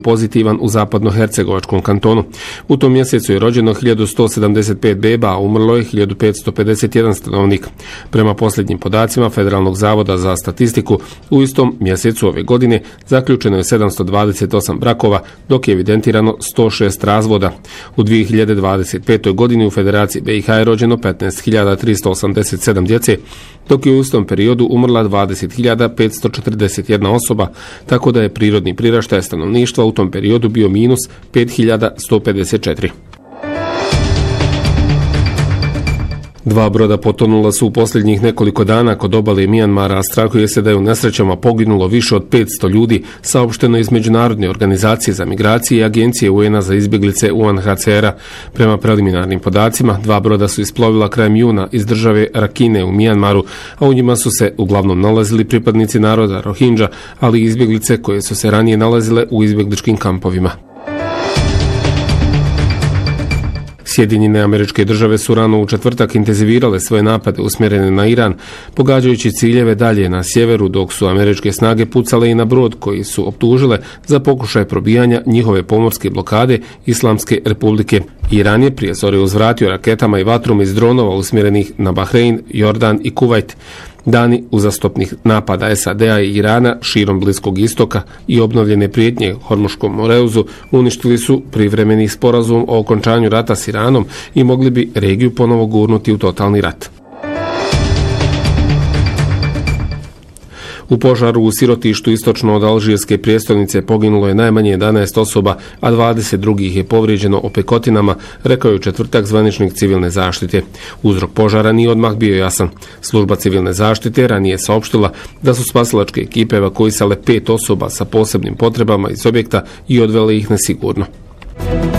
pozitivan u zapadnohercegovačkom kantonu. U tom mjesecu je rođeno 1175 beba, a umrlo je 1551 stanovnik. Prema posljednjim podacima Federalnog zavoda za statistiku, u istom mjesecu ove godine zaključeno je 728 brakova, dok je evidentirano 106 razvoda. U 2025. godini u Federaciji BiH je rođeno 15.387 djece, dok je u istom periodu umrla 20.541 osoba, tako da je prirodni priraštaj stanovništva u tom periodu bio minus 5.154. Dva broda potonula su u posljednjih nekoliko dana kod obale Mijanmara, a strahuje se da je u nesrećama poginulo više od 500 ljudi, saopšteno iz Međunarodne organizacije za migracije i Agencije UN-a za izbjeglice UNHCR-a. Prema preliminarnim podacima, dva broda su isplovila krajem juna iz države Rakine u Mijanmaru, a u njima su se uglavnom nalazili pripadnici naroda Rohingya, ali i izbjeglice koje su se ranije nalazile u izbjegličkim kampovima. Sjedinjene Američke Države su rano u četvrtak intenzivirale svoje napade usmjerene na Iran, pogađajući ciljeve dalje na sjeveru, dok su američke snage pucale i na brod koji su optužile za pokušaj probijanja njihove pomorske blokade Islamske republike. Iran je prije zore uzvratio raketama i vatrom iz dronova usmjerenih na Bahrein, Jordan i Kuvajt. Dani uzastopnih napada SAD-a i Irana širom Bliskog istoka i obnovljene prijetnje Hormuškom moreuzu uništili su privremeni sporazum o okončanju rata s Iranom i mogli bi regiju ponovo gurnuti u totalni rat. U požaru u sirotištu istočno od alžirske prijestolnice poginulo je najmanje 11 osoba, a 20 drugih je povrijeđeno opekotinama, rekao je u četvrtak zvaničnik civilne zaštite. Uzrok požara nije odmah bio jasan. Služba civilne zaštite ranije saopštila da su spasilačke ekipe evakuisale 5 osoba sa posebnim potrebama iz objekta i odvele ih na sigurno.